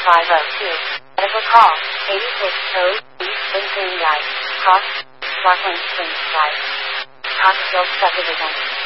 Medical call, 86 code, Lincoln Drive, Cross, Sparkling Springs Drive, Coxfield Subdivision.